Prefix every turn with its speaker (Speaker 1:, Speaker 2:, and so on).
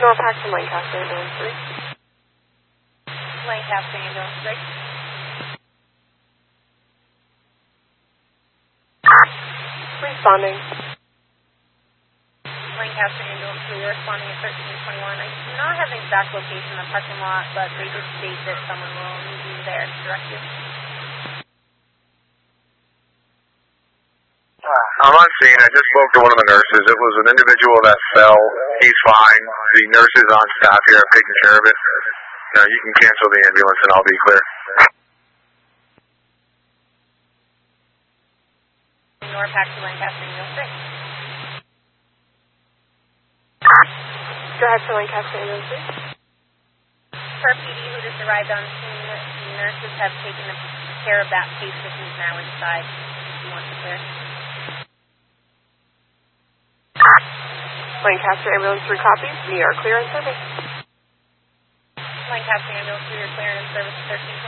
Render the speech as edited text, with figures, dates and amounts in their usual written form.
Speaker 1: North Paxton, Lancaster, Ambulance 3.
Speaker 2: Lancaster, Ambulance 3.
Speaker 1: Responding.
Speaker 2: Lancaster, Ambulance 3, you're responding at 1321. I do not have the exact location of the parking lot, but they did state that someone will meet you there to direct you.
Speaker 3: I'm on scene. I just spoke to one of the nurses. It was an individual that fell. He's fine. The nurse is on staff here. I'm taking care of it. You can cancel the ambulance and I'll be clear.
Speaker 2: North Paxton, Lancaster, Ambulance 3.
Speaker 1: Go ahead for Lancaster, Ambulance 3.
Speaker 2: Per PD who just arrived on scene, the nurses have taken care of that patient who's now inside. If you want to clear.
Speaker 1: Lancaster, Ambulance 3 copies. We are clear in service.
Speaker 2: Lancaster, Ambulance 3, you're clear in service 1321.